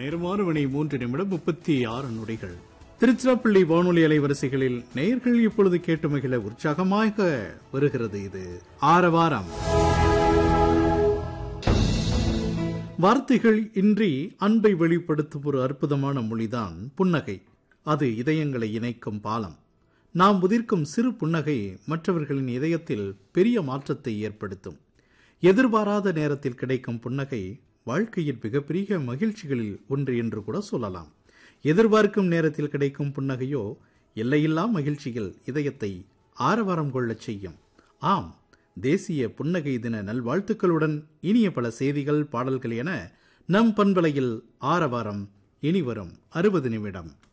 நேரம் 6:03:36. திருச்சிராப்பள்ளி வானொலி அலைவரிசைகளில் நேயர்கள் இப்பொழுது கேட்டு மகிழ உற்சாகமாக வருகிறது. இது ஆரவாரம். வார்த்தைகள் இன்றி அன்பை வெளிப்படுத்தும் ஒரு அற்புதமான மொழிதான் புன்னகை. அது இதயங்களை இணைக்கும் பாலம். நாம் உதிர்க்கும் சிறு புன்னகை மற்றவர்களின் இதயத்தில் பெரிய மாற்றத்தை ஏற்படுத்தும். எதிர்பாராத நேரத்தில் கிடைக்கும் புன்னகை வாழ்க்கையின் மிகப்பெரிய மகிழ்ச்சிகளில் ஒன்று என்று கூட சொல்லலாம். எதிர்பார்க்கும் நேரத்தில் கிடைக்கும் புன்னகையோ எல்லையில்லா மகிழ்ச்சிகள் இதயத்தை ஆரவாரம் கொள்ளச் செய்யும். ஆம், தேசிய புன்னகை தின நல்வாழ்த்துக்களுடன் இனிய பல செய்திகள், பாடல்கள் என நம் பண்பலையில் ஆரவாரம் இனி வரும் 60 நிமிடம்.